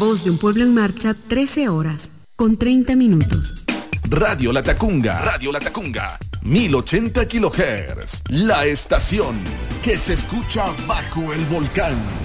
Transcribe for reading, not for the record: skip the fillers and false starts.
Voz de un pueblo en marcha, 13 horas, con 30 minutos. Radio Latacunga, 1080 kHz, la estación que se escucha bajo el volcán.